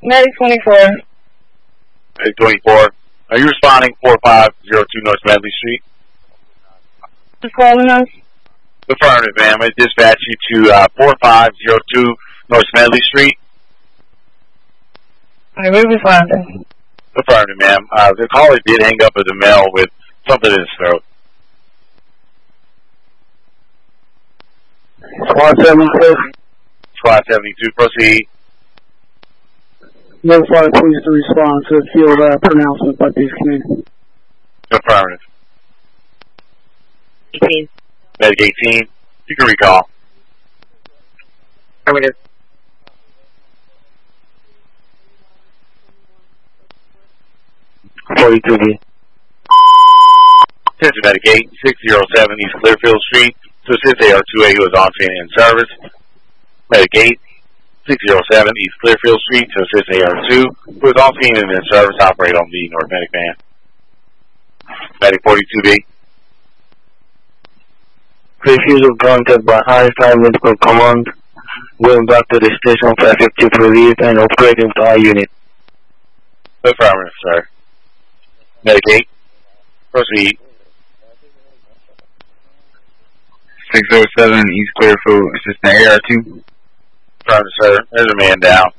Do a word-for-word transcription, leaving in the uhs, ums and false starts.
Medic twenty-four. Medic twenty-four. Are you responding four five zero two North Medley Street? Who's calling us? Affirmative, ma'am. I dispatch you to uh, four five zero two North Medley Street. Alright, we're responding. Affirmative, ma'am. Uh, the caller did hang up at the mail with something in his throat. Squad seventy-two. Squad seventy-two, proceed. Notify police to respond to the field uh, pronouncement by this committee. Affirmative. eighteen. Medic eighteen. You can recall. Affirmative. forty-two B. Attention Medic eight, six oh seven East Clearfield Street to assist A R two A who is on scene in service. Medic eight, six oh seven East Clearfield Street to assist A R two who is on scene and in service. Operate on the North Medic van. Medic forty-two B. Refusal granted by High-Side Medical Command. Going back to the station for effective relief and operating to our unit. Affirmative, sir. Medic eight, proceed. six oh seven East Clearfield, Assistant A R two. Affirmative, sir. There's a man down.